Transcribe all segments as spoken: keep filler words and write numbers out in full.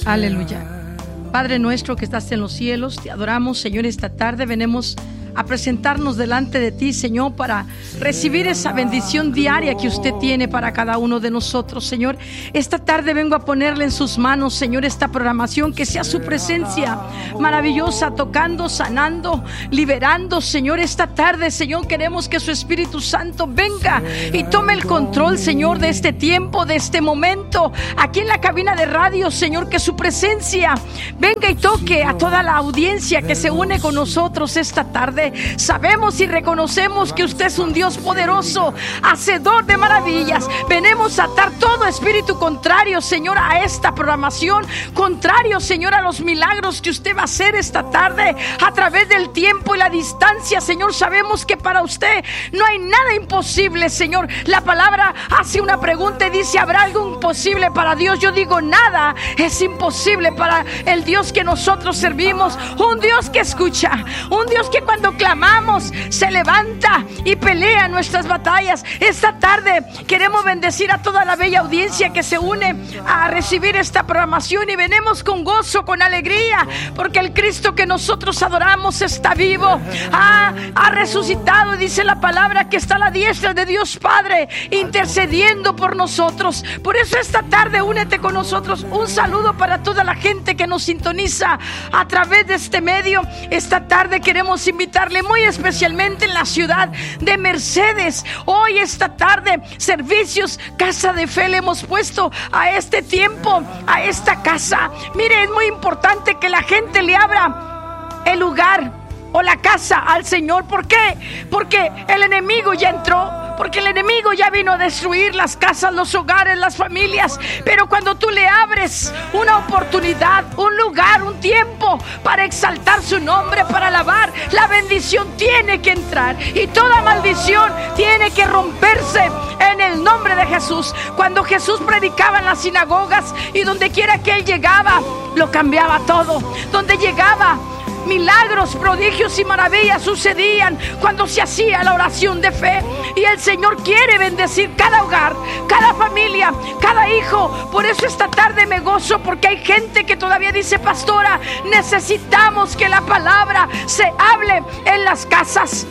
Aleluya. Padre nuestro que estás en los cielos, te adoramos, Señor. Esta tarde venimos a presentarnos delante de ti, Señor, para recibir esa bendición diaria que usted tiene para cada uno de nosotros, Señor. Esta tarde vengo a ponerle en sus manos, Señor, esta programación, que sea su presencia maravillosa, tocando, sanando, liberando, Señor. Esta tarde, Señor, queremos que su Espíritu Santo venga y tome el control, Señor, de este tiempo, de este momento, aquí en la cabina de radio, Señor. Que su presencia venga y toque a toda la audiencia que se une con nosotros esta tarde. Sabemos y reconocemos que usted es un Dios poderoso, hacedor de maravillas. Venimos a atar todo espíritu contrario, Señor, a esta programación, contrario, Señor, a los milagros que usted va a hacer esta tarde a través del tiempo y la distancia, Señor. Sabemos que para usted no hay nada imposible, Señor. La palabra hace una pregunta y dice: ¿habrá algo imposible para Dios? Yo digo, nada es imposible para el Dios que nosotros servimos. Un Dios que escucha, un Dios que cuando clamamos se levanta y pelea nuestras batallas. Esta tarde queremos bendecir a toda la bella audiencia que se une a recibir esta programación, y venimos con gozo, con alegría, porque el Cristo que nosotros adoramos está vivo, ha, ha resucitado, y dice la palabra que está a la diestra de Dios Padre intercediendo por nosotros. Por eso esta tarde únete con nosotros. Un saludo para toda la gente que nos sintoniza a través de este medio. Esta tarde queremos invitar muy especialmente en la ciudad de Mercedes. Hoy, esta tarde, servicios Casa de Fe le hemos puesto a este tiempo, a esta casa. Mire, es muy importante que la gente le abra el lugar o la casa al Señor. ¿Por qué? Porque el enemigo ya entró. Porque el enemigo ya vino a destruir las casas, los hogares, las familias. Pero cuando tú le abres una oportunidad, un lugar, un tiempo para exaltar su nombre, para alabar, la bendición tiene que entrar. Y toda maldición tiene que romperse en el nombre de Jesús. Cuando Jesús predicaba en las sinagogas y donde quiera que él llegaba, lo cambiaba todo. Donde llegaba, milagros, prodigios y maravillas sucedían cuando se hacía la oración de fe. Y el Señor quiere bendecir cada hogar, cada familia, cada hijo. Por eso esta tarde me gozo, porque hay gente que todavía dice: pastora, necesitamos que la palabra se hable en las casas.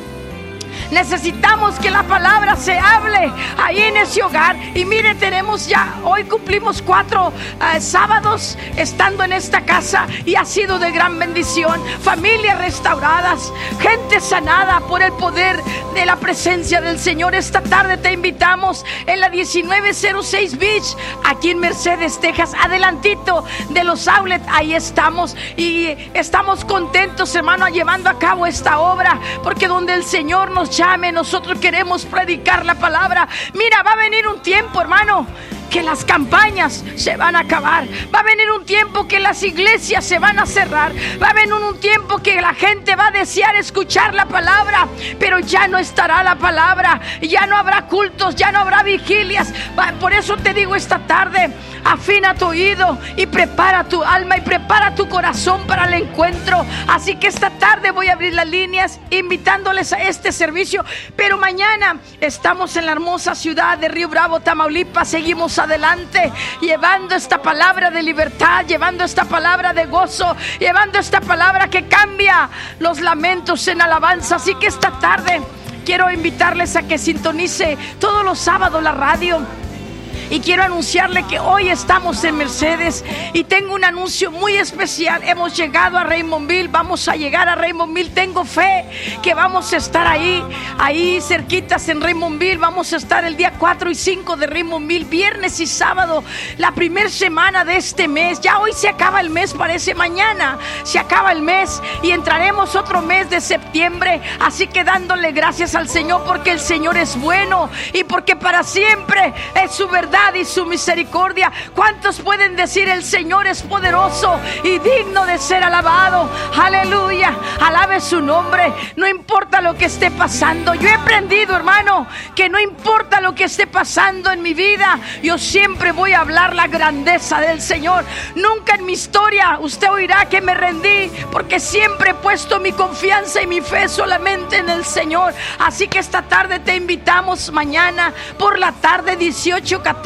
Necesitamos que la palabra se hable ahí en ese hogar. Y mire, tenemos ya, hoy cumplimos cuatro uh, sábados estando en esta casa, y ha sido de gran bendición. Familias restauradas, gente sanada por el poder de la presencia del Señor. Esta tarde te invitamos en la diecinueve cero seis Beach, aquí en Mercedes, Texas, adelantito de los outlets. Ahí estamos y estamos contentos, hermano, llevando a cabo esta obra, porque donde el Señor nos llame, nosotros queremos predicar la palabra. Mira, va a venir un tiempo, hermano, que las campañas se van a acabar. Va a venir un tiempo que las iglesias se van a cerrar. Va a venir un tiempo que la gente va a desear escuchar la palabra, pero ya no estará la palabra, ya no habrá cultos, ya no habrá vigilias. Por eso te digo esta tarde: afina tu oído y prepara tu alma y prepara tu corazón para el encuentro. Así que esta tarde voy a abrir las líneas invitándoles a este servicio. Pero mañana estamos en la hermosa ciudad de Río Bravo, Tamaulipas. Seguimos adelante llevando esta palabra de libertad, llevando esta palabra de gozo, llevando esta palabra que cambia los lamentos en alabanza. Así que esta tarde quiero invitarles a que sintonice todos los sábados la radio. Y quiero anunciarle que hoy estamos en Mercedes, y tengo un anuncio muy especial. Hemos llegado a Raymondville, vamos a llegar a Raymondville. Tengo fe que vamos a estar ahí, ahí cerquitas en Raymondville. Vamos a estar el día cuatro y cinco de Raymondville, viernes y sábado, la primera semana de este mes. Ya hoy se acaba el mes, parece mañana se acaba el mes, y entraremos otro mes de septiembre. Así que dándole gracias al Señor, porque el Señor es bueno y porque para siempre es su verdad y su misericordia. ¿Cuántos pueden decir: el Señor es poderoso y digno de ser alabado? Aleluya, alabe su nombre. No importa lo que esté pasando. Yo he aprendido, hermano, que no importa lo que esté pasando en mi vida, yo siempre voy a hablar la grandeza del Señor. Nunca en mi historia usted oirá que me rendí, porque siempre he puesto mi confianza y mi fe solamente en el Señor. Así que esta tarde te invitamos mañana por la tarde, dieciocho catorce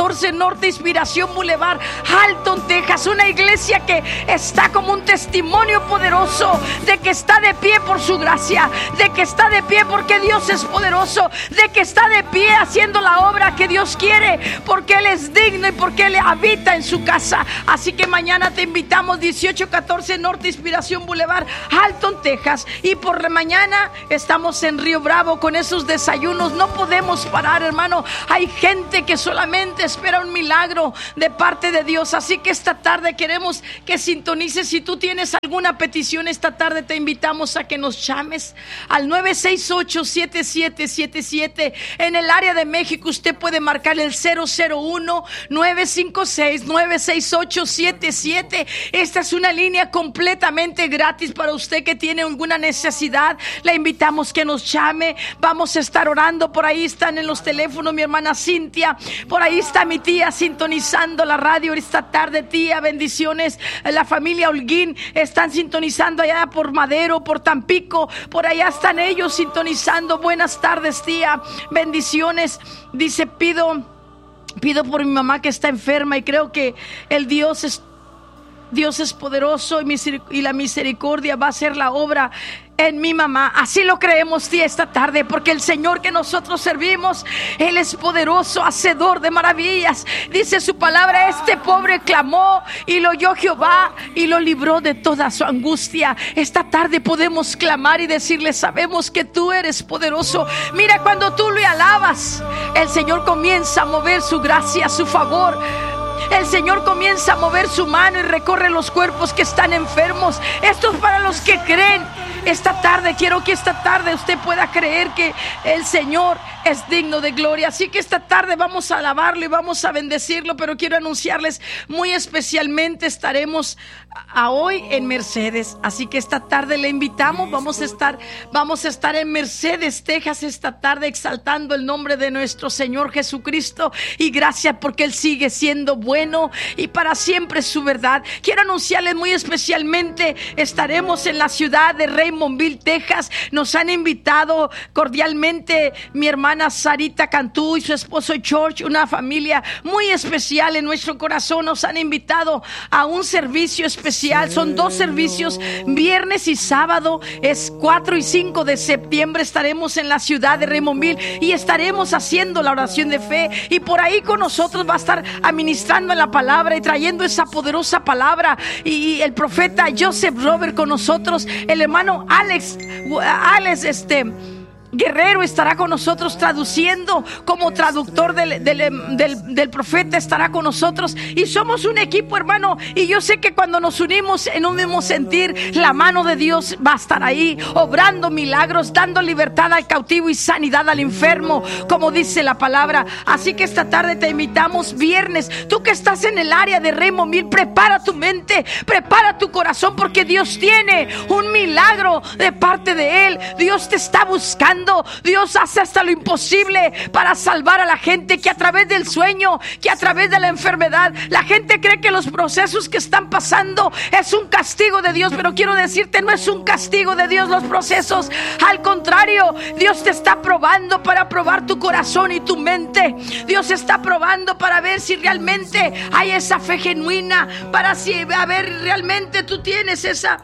catorce Norte Inspiración Boulevard, Halton, Texas. Una iglesia que está como un testimonio poderoso de que está de pie por su gracia, de que está de pie porque Dios es poderoso, de que está de pie haciendo la obra que Dios quiere, porque Él es digno y porque Él habita en su casa. Así que mañana te invitamos, dieciocho catorce Norte Inspiración Boulevard, Halton, Texas. Y por la mañana estamos en Río Bravo con esos desayunos. No podemos parar, hermano. Hay gente que solamente espera un milagro de parte de Dios. Así que esta tarde queremos que sintonices. Si tú tienes alguna petición esta tarde, te invitamos a que nos llames al nueve seis ocho, siete siete siete siete. En el área de México usted puede marcar el cero cero uno, nueve cinco seis, nueve seis ocho siete siete. Esta es una línea completamente gratis para usted que tiene alguna necesidad. Le invitamos que nos llame. Vamos a estar orando. Por ahí están en los teléfonos mi hermana Cintia, por ahí está mi tía sintonizando la radio esta tarde. Tía, bendiciones. La familia Holguín están sintonizando allá por Madero, por Tampico, por allá están ellos sintonizando. Buenas tardes, tía, bendiciones. Dice, pido pido por mi mamá que está enferma, y creo que el Dios es Dios es poderoso y, miseric- y la misericordia va a hacer la obra en mi mamá. Así lo creemos, tía, esta tarde, porque el Señor que nosotros servimos, Él es poderoso, hacedor de maravillas. Dice su palabra, este pobre clamó y lo oyó Jehová y lo libró de toda su angustia. Esta tarde podemos clamar y decirle, sabemos que tú eres poderoso. Mira, cuando tú le alabas, el Señor comienza a mover su gracia, su favor. El Señor comienza a mover su mano y recorre los cuerpos que están enfermos. Esto es para los que creen. Esta tarde, quiero que esta tarde usted pueda creer que el Señor es digno de gloria. Así que esta tarde vamos a alabarlo y vamos a bendecirlo. Pero quiero anunciarles muy especialmente, estaremos a hoy en Mercedes. Así que esta tarde le invitamos. Vamos a estar, vamos a estar en Mercedes, Texas, esta tarde, exaltando el nombre de nuestro Señor Jesucristo. Y gracias porque Él sigue siendo bueno y para siempre su verdad. Quiero anunciarles muy especialmente, estaremos en la ciudad de Raymondville, Texas. Nos han invitado cordialmente mi hermana Sarita Cantú y su esposo George, una familia muy especial en nuestro corazón. Nos han invitado a un servicio especial. Son dos servicios, viernes y sábado. Es cuatro y cinco de septiembre. Estaremos en la ciudad de Raymondville y estaremos haciendo la oración de fe. Y por ahí con nosotros va a estar administrando en la palabra y trayendo esa poderosa palabra. Y el profeta Joseph Robert con nosotros. El hermano Alex, Alex, este... Guerrero estará con nosotros traduciendo, como traductor del, del, del, del profeta estará con nosotros. Y somos un equipo, hermano, y yo sé que cuando nos unimos en un mismo sentir, la mano de Dios va a estar ahí, obrando milagros, dando libertad al cautivo y sanidad al enfermo, como dice la palabra. Así que esta tarde te invitamos, viernes. Tú que estás en el área de Raymondville, prepara tu mente, prepara tu corazón, porque Dios tiene un milagro de parte de Él. Dios te está buscando. Dios hace hasta lo imposible para salvar a la gente, que a través del sueño, que a través de la enfermedad, la gente cree que los procesos que están pasando es un castigo de Dios. Pero quiero decirte, no es un castigo de Dios los procesos. Al contrario, Dios te está probando para probar tu corazón y tu mente. Dios está probando para ver si realmente hay esa fe genuina, para si a ver realmente tú tienes esa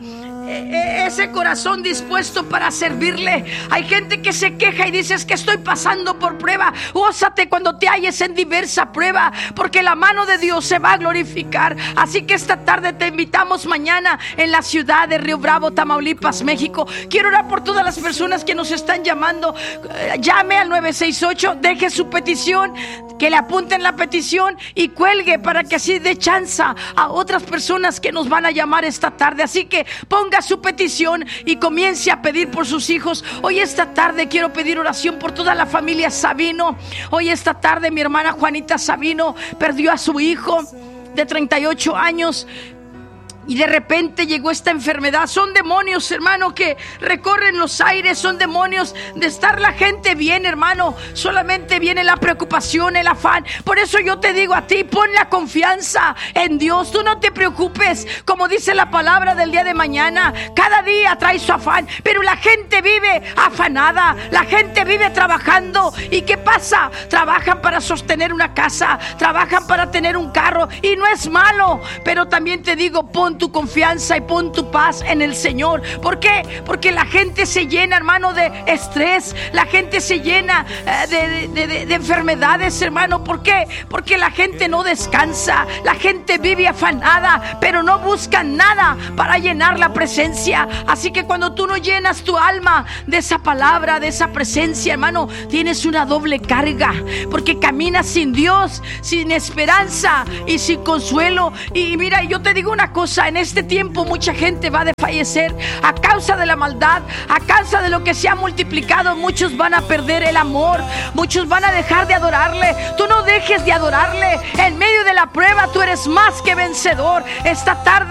ese corazón dispuesto para servirle. Hay gente que se queja y dices que estoy pasando por prueba. Gózate cuando te halles en diversa prueba, porque la mano de Dios se va a glorificar. Así que esta tarde te invitamos mañana en la ciudad de Río Bravo, Tamaulipas, México. Quiero orar por todas las personas que nos están llamando. Llame al nueve seis ocho, deje su petición, que le apunten la petición y cuelgue, para que así dé chance a otras personas que nos van a llamar esta tarde. Así que ponga su petición y comience a pedir por sus hijos. Hoy esta tarde quiero pedir oración por toda la familia Sabino. Hoy esta tarde mi hermana Juanita Sabino perdió a su hijo de treinta y ocho años. y de repente llegó esta enfermedad. Son demonios, hermano, que recorren los aires. Son demonios de estar la gente bien, hermano. Solamente viene la preocupación, el afán. Por eso yo te digo a ti, pon la confianza en Dios. Tú no te preocupes, como dice la palabra del día de mañana. Cada día trae su afán, pero la gente vive afanada. La gente vive trabajando. ¿Y qué pasa? Trabajan para sostener una casa, trabajan para tener un carro, y no es malo. Pero también te digo, pon tu confianza y pon tu paz en el Señor. ¿Por qué? Porque la gente se llena, hermano, de estrés. La gente se llena eh, de, de, de, de enfermedades, hermano. ¿Por qué? Porque la gente no descansa. La gente vive afanada, pero no busca nada para llenar la presencia. Así que cuando tú no llenas tu alma de esa palabra, de esa presencia, hermano, tienes una doble carga, porque caminas sin Dios, sin esperanza y sin consuelo. Y mira, yo te digo una cosa: en este tiempo mucha gente va a fallecer a causa de la maldad, a causa de lo que se ha multiplicado. Muchos van a perder el amor, muchos van a dejar de adorarle. Tú no dejes de adorarle. En medio de la prueba tú eres más que vencedor. Esta tarde